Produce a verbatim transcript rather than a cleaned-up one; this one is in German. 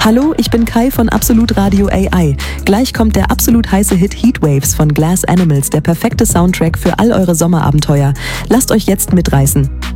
Hallo, ich bin Kai von Absolut Radio A I. Gleich kommt der absolut heiße Hit Heatwaves von Glass Animals, der perfekte Soundtrack für all eure Sommerabenteuer. Lasst euch jetzt mitreißen.